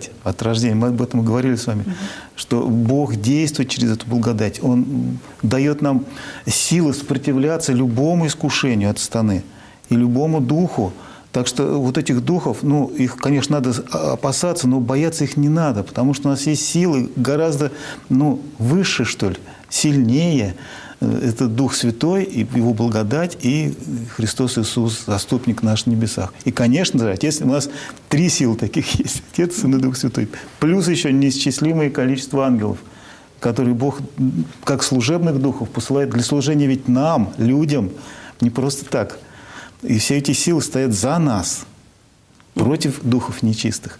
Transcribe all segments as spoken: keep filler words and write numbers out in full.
благодать от рождения. Мы об этом и говорили с вами, угу. что Бог действует через эту благодать. Он дает нам силы сопротивляться любому искушению от сатаны и любому духу. Так что вот этих духов, ну, их, конечно, надо опасаться, но бояться их не надо, потому что у нас есть силы гораздо, ну, выше, что ли, сильнее. Это Дух Святой, и Его благодать, и Христос Иисус, заступник наш в небесах. И, конечно же, Отец, у нас три силы таких есть. Отец, Сын и Дух Святой. Плюс еще неисчислимое количество ангелов, которые Бог, как служебных духов, посылает для служения ведь нам, людям, не просто так. И все эти силы стоят за нас, против духов нечистых.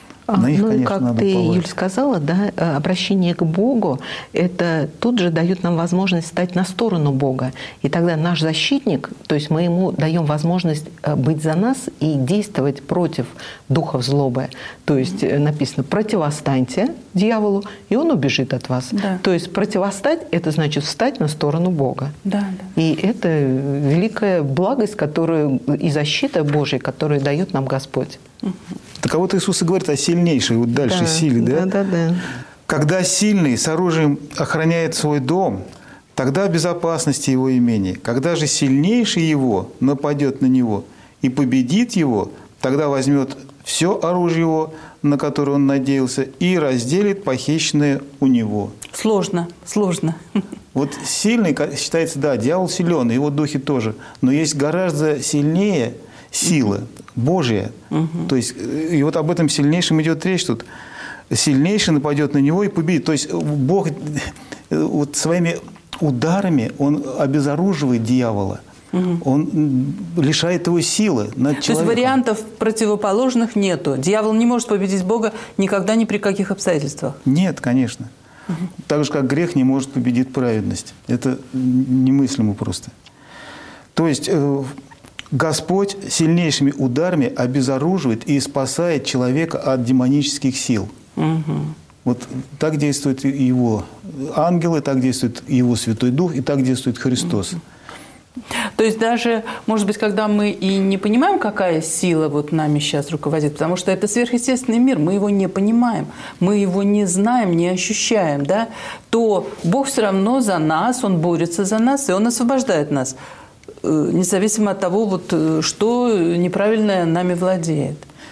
На них, ну, конечно, как надо ты, уповать. Юль, сказала, да, обращение к Богу, это тут же дает нам возможность стать на сторону Бога. И тогда наш защитник, то есть мы ему даем возможность быть за нас и действовать против духов злобы. То есть написано: противостаньте дьяволу, и он убежит от вас. Да. То есть противостать – это значит встать на сторону Бога. Да, да. И это великая благость, которую, и защита Божья, которую дает нам Господь. Так а вот Иисус и говорит о сильнейшей, вот дальше, Да, силе, да? Да, да, да. Когда сильный с оружием охраняет свой дом, тогда в безопасности его имение. Когда же сильнейший его нападет на него и победит его, тогда возьмет все оружие его, на которое он надеялся, и разделит похищенное у него. Сложно, сложно. Вот сильный, считается, да, дьявол силен, его духи тоже, но есть гораздо сильнее сила Божья. Угу. То есть, и вот об этом сильнейшем идет речь тут. Сильнейший нападет на него и победит. То есть Бог вот своими ударами он обезоруживает дьявола. Угу. Он лишает его силы над человеком. То есть вариантов противоположных нету. Дьявол не может победить Бога никогда, ни при каких обстоятельствах. Нет, конечно. Угу. Так же, как грех не может победить праведность. Это немыслимо просто. То есть Господь сильнейшими ударами обезоруживает и спасает человека от демонических сил. Угу. Вот так действуют Его ангелы, так действует Его Святой Дух, и так действует Христос. Угу. То есть даже, может быть, когда мы и не понимаем, какая сила вот нами сейчас руководит, потому что это сверхъестественный мир, мы его не понимаем, мы его не знаем, не ощущаем, да, то Бог все равно за нас, Он борется за нас, и Он освобождает нас, независимо от того, вот, что неправильно нами владеет.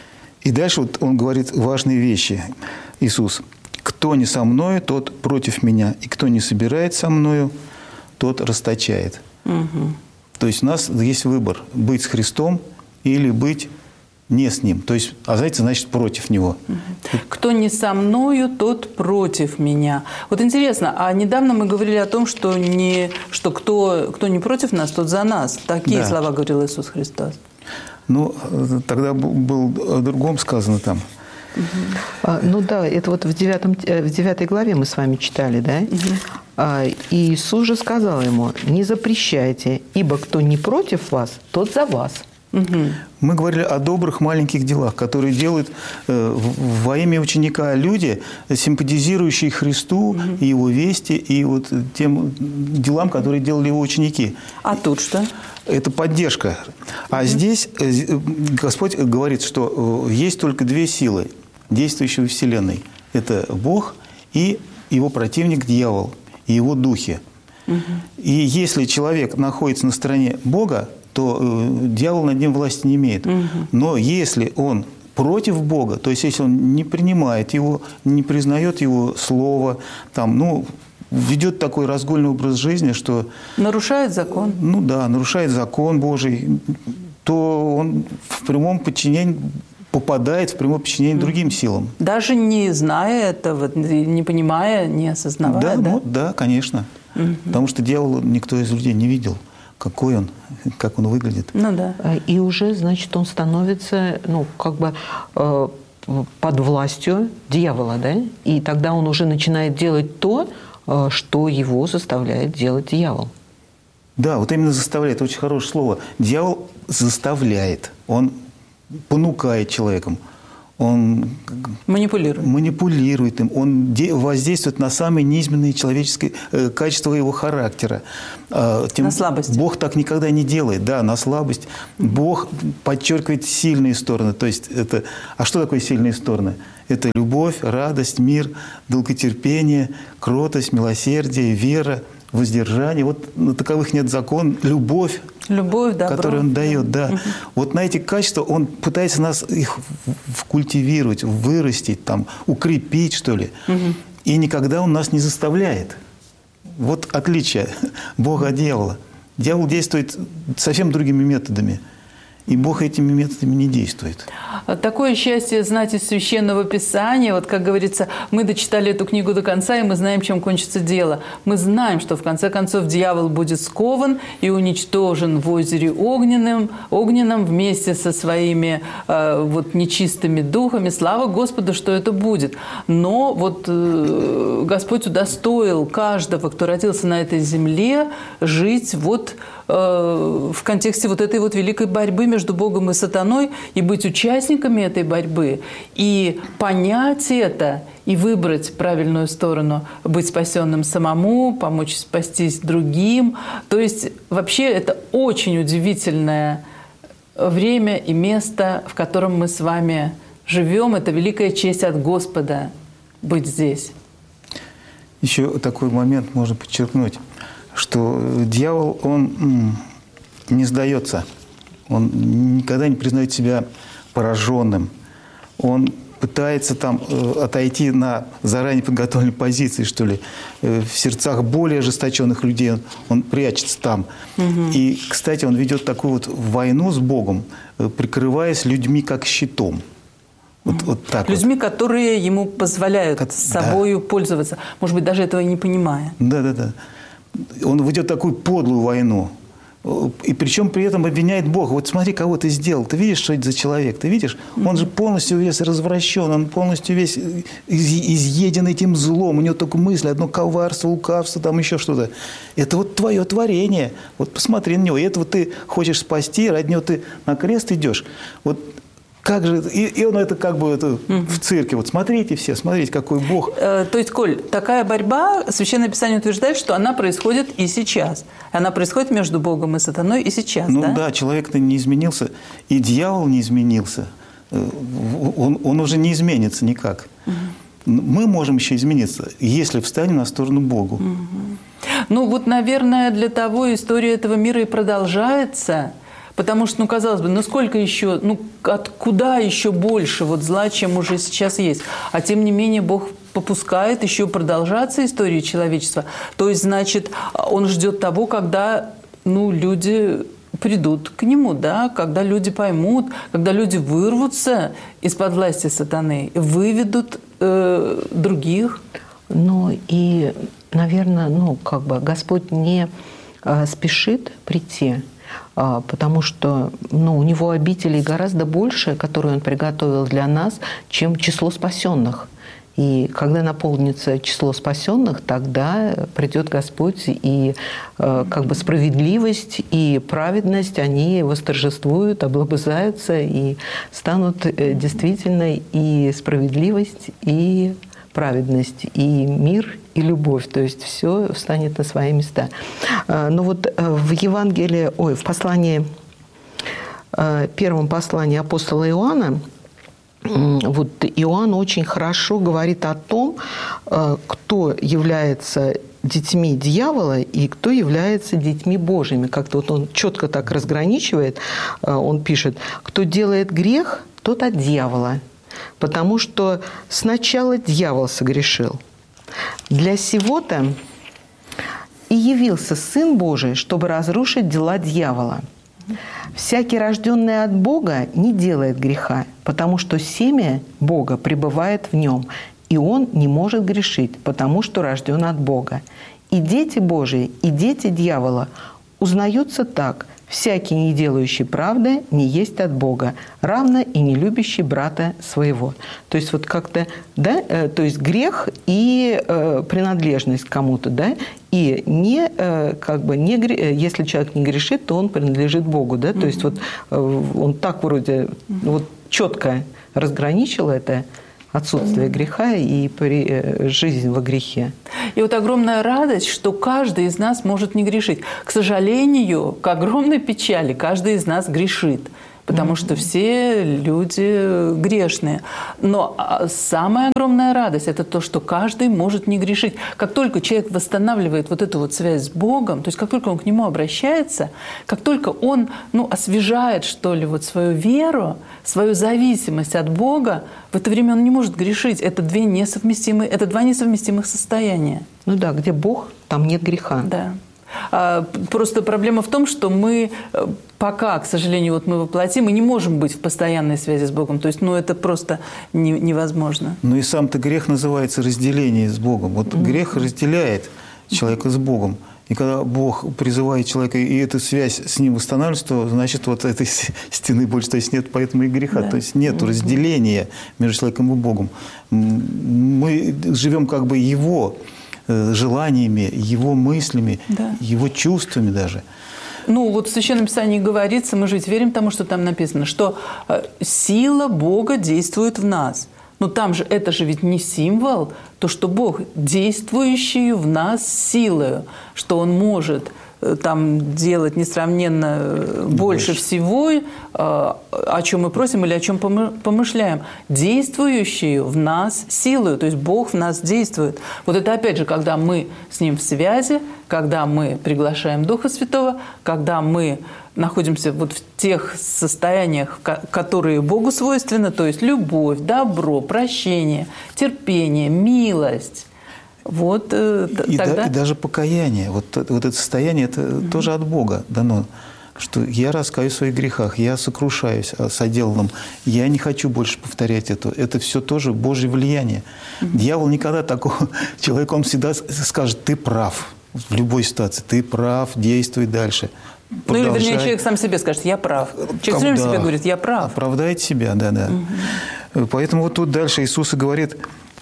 И дальше вот он говорит важные вещи, Иисус. «Кто не со мною, тот против меня, и кто не собирает со мною, тот расточает». Угу. То есть у нас есть выбор – быть с Христом или быть не с Ним. То есть, а знаете, значит, против Него. Угу. «Кто не со мною, тот против меня». Вот интересно, а недавно мы говорили о том, что, не, что кто, кто не против нас, тот за нас. Такие да. слова говорил Иисус Христос. Ну, тогда был о другом сказано там. Угу. А, ну да, это вот в, девятом, в девятой главе мы с вами читали, да? Угу. А, и Иисус же сказал ему: «Не запрещайте, ибо кто не против вас, тот за вас». Угу. Мы говорили о добрых маленьких делах, которые делают э, во имя ученика люди, симпатизирующие Христу угу. и Его вести, и вот тем делам, которые делали Его ученики. А тут что? Это поддержка. А угу. здесь Господь говорит, что есть только две силы, действующие в Вселенной. Это Бог и Его противник дьявол, и его духи. Угу. И если человек находится на стороне Бога, то э, дьявол над ним власти не имеет. Угу. Но если он против Бога, то есть если он не принимает его, не признает его слово, там, ну, ведет такой разгульный образ жизни, что… Нарушает закон. Ну да, нарушает закон Божий, то он в прямом подчинении попадает в прямое подчинение другим силам. Даже не зная этого, не понимая, не осознавая, да? Да, ну, да, конечно. Угу. Потому что дьявола никто из людей не видел, какой он, как он выглядит. Ну да. И уже, значит, он становится, ну, как бы э, под властью дьявола, да? И тогда он уже начинает делать то, э, что его заставляет делать дьявол. Да, вот именно заставляет, очень хорошее слово. Дьявол заставляет, он понукает человеком, он манипулирует. манипулирует им, он воздействует на самые низменные человеческие э, качества его характера. Э, тем, на слабость. Бог так никогда не делает, да, на слабость. Mm-hmm. Бог подчеркивает сильные стороны. То есть это, а что такое сильные стороны? Это любовь, радость, мир, долготерпение, кротость, милосердие, вера, воздержание. Вот на таковых нет закон. Любовь, Любовь, добро. Которую он дает, да. Угу. Вот на эти качества он пытается нас их вкультивировать, вырастить, там, укрепить, что ли. Угу. И никогда он нас не заставляет. Вот отличие Бога от дьявола. Дьявол действует совсем другими методами. И Бог этими методами не действует. Такое счастье знать из Священного Писания. Вот, как говорится, мы дочитали эту книгу до конца, и мы знаем, чем кончится дело. Мы знаем, что в конце концов дьявол будет скован и уничтожен в озере огненном, огненном вместе со своими э, вот, нечистыми духами. Слава Господу, что это будет. Но вот э, Господь удостоил каждого, кто родился на этой земле, жить вот э, в контексте вот этой вот великой борьбы между Богом и сатаной, и быть участниками этой борьбы, и понять это, и выбрать правильную сторону, быть спасенным самому, помочь спастись другим. То есть вообще это очень удивительное время и место, в котором мы с вами живем. Это великая честь от Господа быть здесь. Еще такой момент можно подчеркнуть, что дьявол, он не сдается. Он никогда не признает себя пораженным. Он пытается там э, отойти на заранее подготовленной позиции, что ли. Э, в сердцах более ожесточенных людей он, он прячется там. Угу. И, кстати, он ведет такую вот войну с Богом, э, прикрываясь людьми как щитом. Вот, угу. вот так людьми, вот. которые ему позволяют как, собою да. пользоваться. Может быть, даже этого и не понимая. Да-да-да. Он ведет такую подлую войну. И причем при этом обвиняет Бога. Вот смотри, кого ты сделал. Ты видишь, что это за человек? Ты видишь? Mm-hmm. Он же полностью весь развращен. Он полностью весь изъеден этим злом. У него только мысли, одно коварство, лукавство, там еще что-то. Это вот твое творение. Вот посмотри на него. И этого ты хочешь спасти, ради него ты на крест идешь. Вот как же, и, и он это как бы это, mm-hmm. в цирке. Вот смотрите все, смотрите, какой Бог. Э, то есть, Коль, такая борьба, Священное Писание утверждает, что она происходит и сейчас. Она происходит между Богом и сатаной и сейчас, ну, да? Ну да, человек-то не изменился, и дьявол не изменился. Он, он уже не изменится никак. Mm-hmm. Мы можем еще измениться, если встанем на сторону Богу. Mm-hmm. Ну вот, наверное, для того история этого мира и продолжается. Потому что, ну, казалось бы, ну сколько еще, ну, откуда еще больше вот зла, чем уже сейчас есть. А тем не менее Бог попускает еще продолжаться истории человечества. То есть, значит, Он ждет того, когда, ну, люди придут к Нему, да, когда люди поймут, когда люди вырвутся из-под власти сатаны, выведут э, других. Ну и, наверное, ну, как бы Господь не э, спешит прийти, потому что ну, у Него обителей гораздо больше, которые Он приготовил для нас, чем число спасенных. И когда наполнится число спасенных, тогда придет Господь, и как бы справедливость и праведность, они восторжествуют, облобызаются и станут действительно и справедливость, и праведность, и мир, и любовь. То есть все встанет на свои места. Но вот в Евангелии, ой, в послании, первом послании апостола Иоанна, вот Иоанн очень хорошо говорит о том, кто является детьми дьявола и кто является детьми Божьими. Как-то вот он четко так разграничивает. Он пишет: кто делает грех, тот от дьявола, потому что сначала дьявол согрешил. Для сего-то и явился Сын Божий, чтобы разрушить дела дьявола. Всякий, рожденный от Бога, не делает греха, потому что семя Бога пребывает в нем, и он не может грешить, потому что рожден от Бога. И дети Божии, и дети дьявола узнаются так: всякий, не делающий правды, не есть от Бога, равно и не любящий брата своего. То есть вот как-то, да, то есть грех и э, принадлежность к кому-то, да, и не, э, как бы, не, если человек не грешит, то он принадлежит Богу, да, то есть вот э, он так вроде вот четко разграничил это отсутствие греха и при, жизнь во грехе. И вот огромная радость, что каждый из нас может не грешить. К сожалению, к огромной печали, каждый из нас грешит. Потому mm-hmm. что все люди грешные. Но самая огромная радость – это то, что каждый может не грешить. Как только человек восстанавливает вот эту вот связь с Богом, то есть как только он к Нему обращается, как только он ну, освежает, что ли, вот свою веру, свою зависимость от Бога, в это время он не может грешить. Это, две несовместимые, это два несовместимых состояния. Ну да, где Бог, там нет греха. Да. Просто проблема в том, что мы пока, к сожалению, вот мы воплоти, мы не можем быть в постоянной связи с Богом. То есть, ну, это просто не, невозможно. Ну и сам-то грех называется разделение с Богом. Вот mm-hmm. грех разделяет человека с Богом. И когда Бог призывает человека, и эта связь с ним восстанавливается, то, значит, вот этой стены больше то есть нет, поэтому и греха. Да. То есть нет mm-hmm. разделения между человеком и Богом. Мы живем как бы Его желаниями, Его мыслями, да. Его чувствами даже. Ну, вот в Священном Писании говорится, мы же ведь верим тому, что там написано, что сила Бога действует в нас. Но там же, это же ведь не символ, то, что Бог, действующий в нас силою, что Он может там делать несравненно больше, больше всего, о чем мы просим или о чем помышляем, действующую в нас силою, то есть Бог в нас действует. Вот это опять же, когда мы с Ним в связи, когда мы приглашаем Духа Святого, когда мы находимся вот в тех состояниях, которые Богу свойственны, то есть любовь, добро, прощение, терпение, милость. Вот, э, и, тогда... да, и даже покаяние, вот, вот это состояние, это mm-hmm. тоже от Бога дано, что я раскаюсь в своих грехах, я сокрушаюсь о соделанном, я не хочу больше повторять это. Это все тоже Божье влияние. Mm-hmm. Дьявол никогда такого человека, он всегда скажет, ты прав в любой ситуации, ты прав, действуй дальше. Ну или, вернее, человек сам себе скажет, я прав. Человек все время себе говорит, я прав. Оправдает себя, да-да. Угу. Поэтому вот тут дальше Иисус и говорит,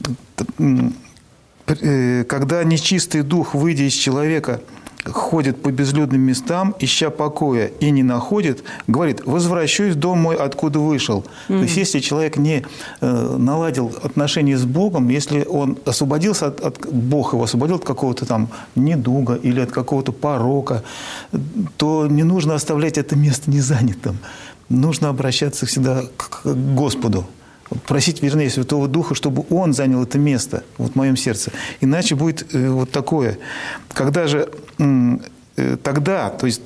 когда нечистый дух, выйдя из человека, ходит по безлюдным местам, ища покоя, и не находит, говорит, возвращаюсь в дом мой, откуда вышел. Mm-hmm. То есть, если человек не э, наладил отношения с Богом, если он освободился от, от Бог его освободил от какого-то там недуга или от какого-то порока, то не нужно оставлять это место незанятым. Нужно обращаться всегда к, к Господу. Просить, вернее, Святого Духа, чтобы Он занял это место вот в моем сердце. Иначе будет э, вот такое. Когда же э, тогда, то есть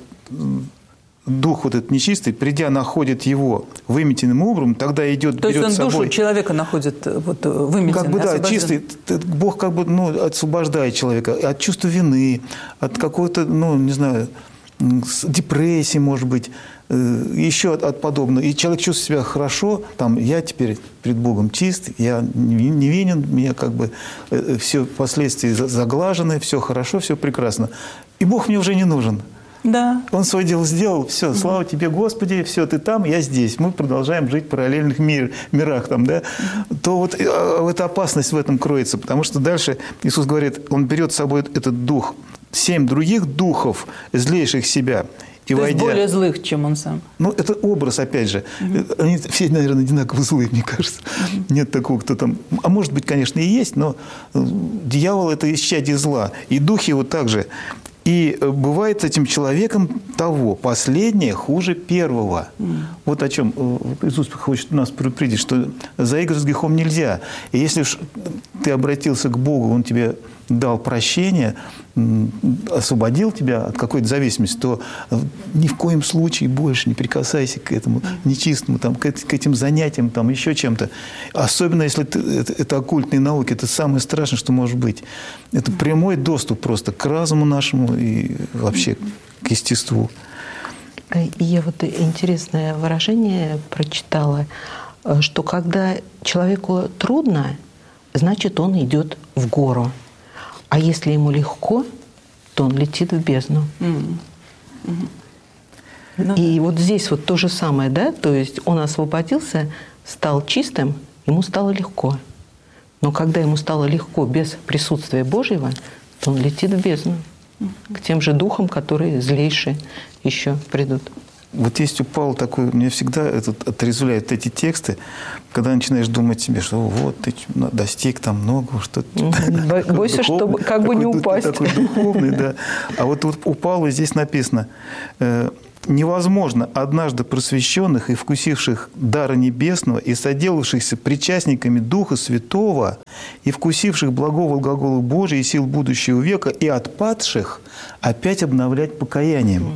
дух вот этот нечистый, придя, находит его выметенным образом, тогда идет, то берет есть он с собой... душу человека находит вот, выметенным, как бы, да, чистый. Бог как бы ну, освобождает человека от чувства вины, от какой-то, ну, не знаю, депрессии, может быть, еще от, от подобного. И человек чувствует себя хорошо, там, я теперь перед Богом чист, я невинен, меня как бы все впоследствии заглажены, все хорошо, все прекрасно. И Бог мне уже не нужен. Да. Он свое дело сделал, все, слава mm-hmm. тебе, Господи, все, ты там, я здесь. Мы продолжаем жить в параллельных мир, мирах, там, да? Mm-hmm. То вот эта опасность в этом кроется, потому что дальше Иисус говорит, Он берет с собой этот дух, семь других духов, злейших себя. И То войдя... есть более злых, чем он сам. Ну, это образ, опять же. Mm-hmm. Они все, наверное, одинаково злые, мне кажется. Mm-hmm. Нет такого, кто там... А может быть, конечно, и есть, но дьявол – это исчадие зла. И духи вот так же. И бывает с этим человеком того, последнее хуже первого. Mm. Вот о чем Иисус хочет нас предупредить, что заигрывать с грехом нельзя. И если ты обратился к Богу, Он тебе дал прощение, освободил тебя от какой-то зависимости, то ни в коем случае больше не прикасайся к этому нечистому, там, к этим занятиям, там, еще чем-то. Особенно, если ты, это, это оккультные науки, это самое страшное, что может быть. Это прямой доступ просто к разуму нашему и вообще к естеству. Я вот интересное выражение прочитала, что когда человеку трудно, значит, он идет в гору. А если ему легко, то он летит в бездну. Mm-hmm. Mm-hmm. И вот здесь вот то же самое, да? То есть он освободился, стал чистым, ему стало легко. Но когда ему стало легко без присутствия Божьего, то он летит в бездну. Mm-hmm. К тем же духам, которые злейшие еще придут. Вот есть у Павла такой, меня всегда этот, отрезвляют эти тексты, когда начинаешь думать себе, что вот ты достиг там много, что бойся, чтобы как бы не упасть. Такой духовный, да. А вот у Павла здесь написано: невозможно однажды просвещенных и вкусивших дара небесного и соделавшихся причастниками Духа Святого и вкусивших благого глагола Божия и сил будущего века и отпадших опять обновлять покаянием,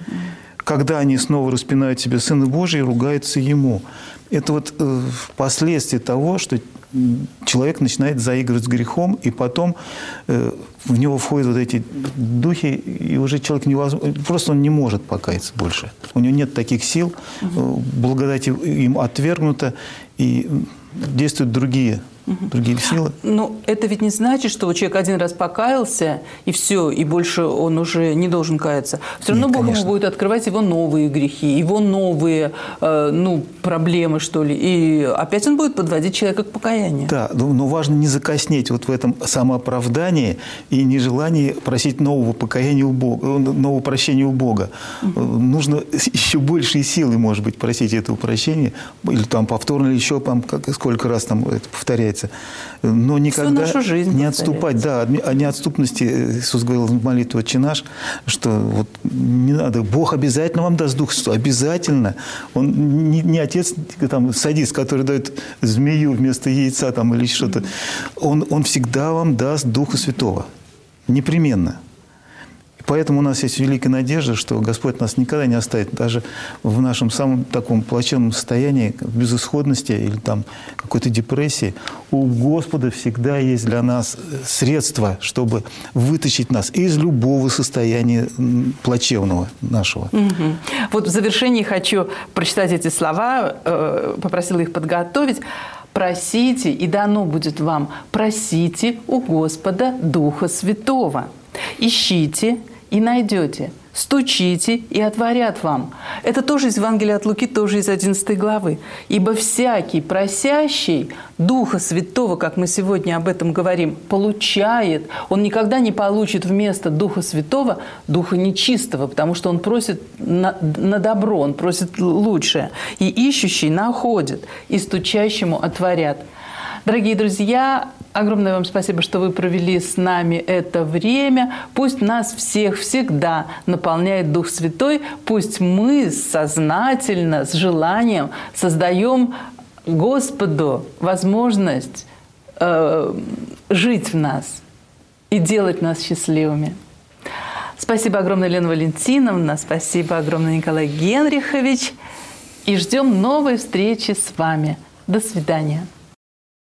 когда они снова распинают себе Сына Божия и ругаются Ему. Это вот э, последствия того, что человек начинает заигрывать с грехом, и потом э, в него входят вот эти духи, и уже человек невозможно, просто он не может покаяться больше. У него нет таких сил, э, благодать им отвергнута, и действуют другие другие силы. Но это ведь не значит, что вот человек один раз покаялся, и все, и больше он уже не должен каяться. Все равно Нет, Бог конечно. ему будет открывать его новые грехи, его новые э, ну, проблемы, что ли. И опять он будет подводить человека к покаянию. Да, но важно не закоснеть вот в этом самооправдании и нежелании просить нового покаяния у Бога, нового прощения у Бога. Угу. Нужно еще большие силы, может быть, просить этого прощения, или там повторно, или еще там, как, сколько раз там это повторяется. Но никогда не отступать, да, о неотступности. Иисус говорил в молитве «Отче наш», что вот не надо, Бог обязательно вам даст Дух Святой, обязательно. Он не, не отец, там, садист, который дает змею вместо яйца там, или что-то. Он, он всегда вам даст Духа Святого, непременно. Поэтому у нас есть великая надежда, что Господь нас никогда не оставит, даже в нашем самом таком плачевном состоянии, безысходности или там какой-то депрессии. У Господа всегда есть для нас средства, чтобы вытащить нас из любого состояния плачевного нашего. Угу. Вот в завершении хочу прочитать эти слова, попросила их подготовить. «Просите, и дано будет вам. Просите у Господа Духа Святого. Ищите и найдете, стучите и отворят вам». Это тоже из Евангелия от Луки, тоже из одиннадцатой главы. «Ибо всякий просящий Духа Святого, как мы сегодня об этом говорим, получает». Он никогда не получит вместо Духа Святого Духа нечистого, потому что он просит на, на добро, он просит лучшее. «И ищущий находит, и стучащему отворят». Дорогие друзья, огромное вам спасибо, что вы провели с нами это время. Пусть нас всех всегда наполняет Дух Святой. Пусть мы сознательно, с желанием создаем Господу возможность э, жить в нас и делать нас счастливыми. Спасибо огромное, Елена Валентиновна. Спасибо огромное, Николай Генрихович. И ждем новой встречи с вами. До свидания.